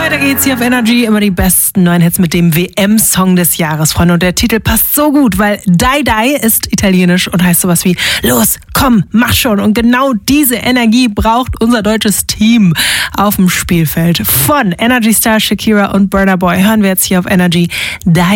Weiter geht's hier auf Energy, immer die besten neuen Hits mit dem WM-Song des Jahres, Freunde. Und der Titel passt so gut, weil Dai Dai ist italienisch und heißt sowas wie los, komm, mach schon. Und genau diese Energie braucht unser deutsches Team auf dem Spielfeld. Von Energy Star Shakira und Burna Boy hören wir jetzt hier auf Energy Dai